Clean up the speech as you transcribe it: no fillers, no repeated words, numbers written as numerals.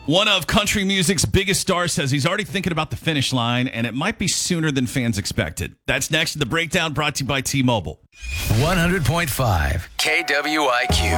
One of country music's biggest stars says he's already thinking about the finish line, and it might be sooner than fans expected. That's next in The Breakdown, brought to you by T-Mobile. 100.5 KWIQ.